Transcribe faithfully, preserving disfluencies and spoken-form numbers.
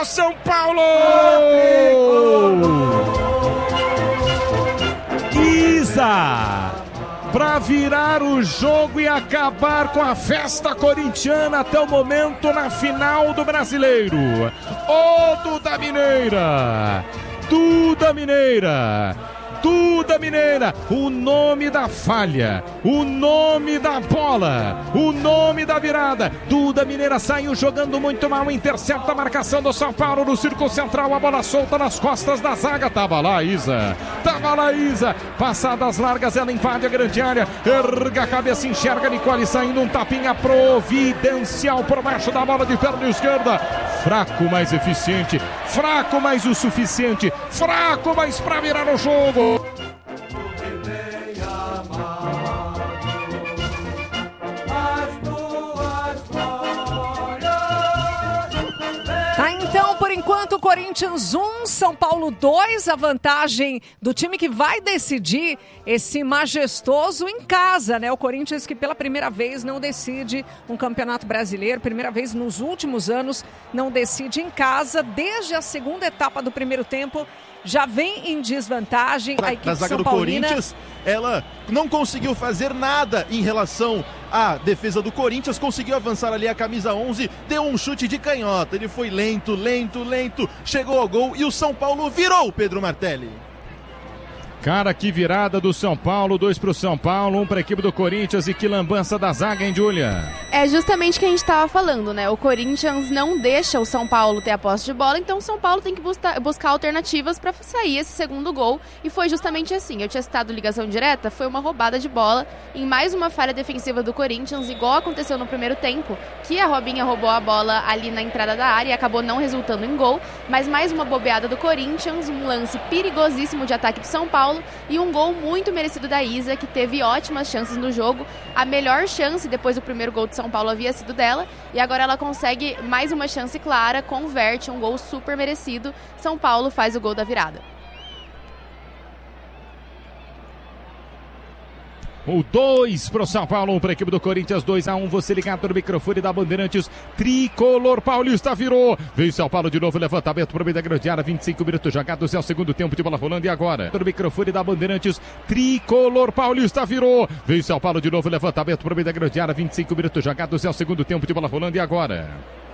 São Paulo! Isa! Para virar o jogo e acabar com a festa corintiana até o momento na final do Brasileiro. Ô Duda Mineira! Duda Mineira! Duda Mineira, o nome da falha, o nome da bola, o nome da virada. Duda Mineira saiu jogando muito mal, intercepta a marcação do São Paulo no círculo central, a bola solta nas costas da zaga. Tava lá Isa, tava lá Isa, passadas largas, ela invade a grande área, erga a cabeça, enxerga Nicole saindo, um tapinha providencial por baixo da bola de perna esquerda. Fraco, mas eficiente, fraco, mas o suficiente, fraco, mas pra virar o jogo. Tá, então, por enquanto, Corinthians um, São Paulo dois, a vantagem do time que vai decidir esse majestoso em casa, né? O Corinthians que pela primeira vez não decide um campeonato brasileiro, primeira vez nos últimos anos não decide em casa, desde a segunda etapa do primeiro tempo, já vem em desvantagem. A equipe da zaga São do Paulina... Corinthians, ela não conseguiu fazer nada em relação à defesa do Corinthians, conseguiu avançar ali a camisa onze, deu um chute de canhota, ele foi lento, lento, lento, chegou ao gol e o São Paulo virou, Pedro Martelli. Cara, que virada do São Paulo, dois pro São Paulo, um pra equipe do Corinthians e que lambança da zaga, hein, Júlia? É justamente o que a gente estava falando, né? O Corinthians não deixa o São Paulo ter a posse de bola, então o São Paulo tem que buscar, buscar alternativas para sair esse segundo gol, e foi justamente assim. Eu tinha citado ligação direta, foi uma roubada de bola em mais uma falha defensiva do Corinthians, igual aconteceu no primeiro tempo, que a Robinha roubou a bola ali na entrada da área e acabou não resultando em gol, mas mais uma bobeada do Corinthians, um lance perigosíssimo de ataque do São Paulo, e um gol muito merecido da Isa, que teve ótimas chances no jogo. A melhor chance depois do primeiro gol de São Paulo havia sido dela, e agora ela consegue mais uma chance clara, converte, um gol super merecido. São Paulo faz o gol da virada. O dois pro São Paulo, um para a equipe do Corinthians, dois a um. Você ligado no microfone da Bandeirantes, Tricolor Paulista virou. Veio São Paulo de novo, levantamento para o meio da grande área, vinte e cinco minutos jogados, é o segundo tempo de bola rolando. E agora, no microfone da Bandeirantes, Tricolor Paulista virou. Veio São Paulo de novo, levantamento para o meio da grande área, vinte e cinco minutos jogados, é o segundo tempo de bola rolando. E agora?